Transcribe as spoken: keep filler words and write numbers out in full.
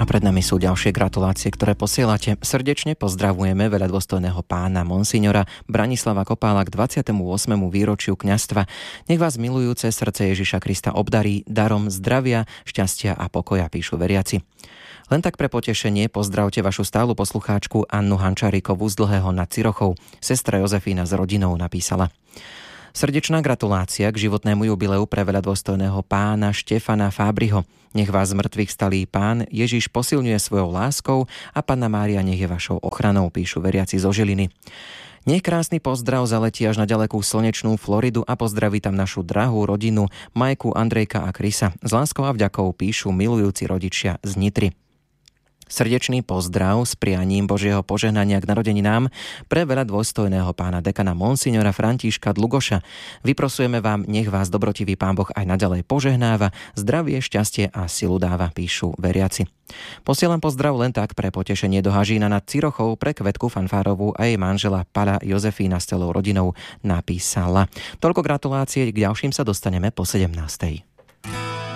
A pred nami sú ďalšie gratulácie, ktoré posielate. Srdečne pozdravujeme veľadôstojného pána monsignora Branislava Kopála k dvadsiatemu ôsmemu výročiu kňazstva. Nech vás milujúce srdce Ježiša Krista obdarí darom zdravia, šťastia a pokoja, píšu veriaci. Len tak pre potešenie pozdravte vašu stálu poslucháčku Annu Hančárikovú z Dlhého nad Cirochou. Sestra Jozefína s rodinou napísala. Srdečná gratulácia k životnému jubileu pre veľadôstojného pána Štefana Fábriho. Nech vás z mŕtvych stalý pán Ježiš posilňuje svojou láskou a Panna Mária nech je vašou ochranou, píšu veriaci zo Žiliny. Nech krásny pozdrav zaletí až na ďalekú slnečnú Floridu a pozdraví tam našu drahú rodinu Majku, Andrejka a Krisa. S láskou a vďakou píšu milujúci rodičia z Nitry. Srdečný pozdrav s prianím Božieho požehnania k narodeninám pre veľa dôstojného pána dekana monsignora Františka Dlugoša. Vyprosujeme vám, nech vás dobrotivý pán Boh aj naďalej požehnáva, zdravie, šťastie a silu dáva, píšu veriaci. Posielam pozdrav len tak pre potešenie do Hažína nad Cirochou pre Kvetku Fanfárovú a jej manžela Pála Jozefína s celou rodinou, napísala. Toľko gratulácie, k ďalším sa dostaneme po sedemnástej.